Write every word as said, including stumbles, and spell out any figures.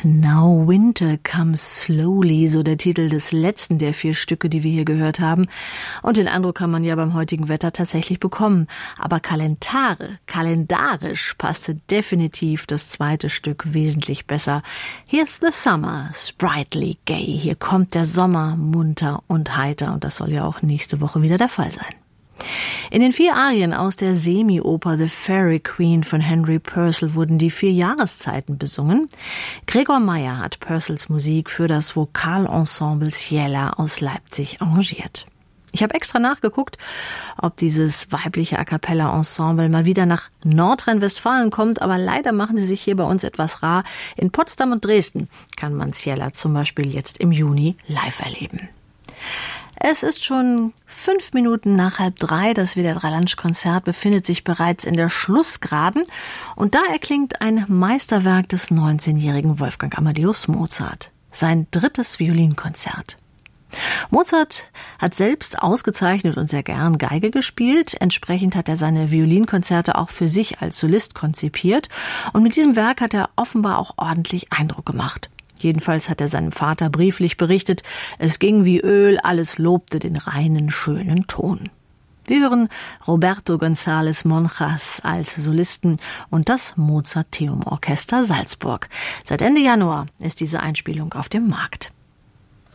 Now Winter Comes Slowly, so der Titel des letzten der vier Stücke, die wir hier gehört haben. Und den Eindruck kann man ja beim heutigen Wetter tatsächlich bekommen. Aber kalendare, kalendarisch passte definitiv das zweite Stück wesentlich besser. Here's the Summer, sprightly gay. Hier kommt der Sommer, munter und heiter. Und das soll ja auch nächste Woche wieder der Fall sein. In den vier Arien aus der Semi-Oper The Fairy Queen von Henry Purcell wurden die vier Jahreszeiten besungen. Gregor Meier hat Purcells Musik für das Vokalensemble Ciela aus Leipzig arrangiert. Ich habe extra nachgeguckt, ob dieses weibliche A Cappella-Ensemble mal wieder nach Nordrhein-Westfalen kommt, aber leider machen sie sich hier bei uns etwas rar. In Potsdam und Dresden kann man Ciela zum Beispiel jetzt im Juni live erleben. Es ist schon fünf Minuten nach halb drei. Das W D R drei Lunch-Konzert befindet sich bereits in der Schlussgraden. Und da erklingt ein Meisterwerk des neunzehnjährigen Wolfgang Amadeus Mozart. Sein drittes Violinkonzert. Mozart hat selbst ausgezeichnet und sehr gern Geige gespielt. Entsprechend hat er seine Violinkonzerte auch für sich als Solist konzipiert. Und mit diesem Werk hat er offenbar auch ordentlich Eindruck gemacht. Jedenfalls hat er seinem Vater brieflich berichtet, es ging wie Öl, alles lobte den reinen, schönen Ton. Wir hören Roberto González Monjas als Solisten und das Mozarteum Orchester Salzburg. Seit Ende Januar ist diese Einspielung auf dem Markt.